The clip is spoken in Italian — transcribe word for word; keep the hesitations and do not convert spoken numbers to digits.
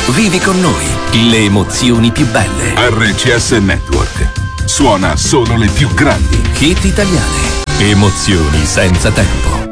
Vivi con noi le emozioni più belle. R C S Network suona solo le più grandi hit italiane. Emozioni senza tempo.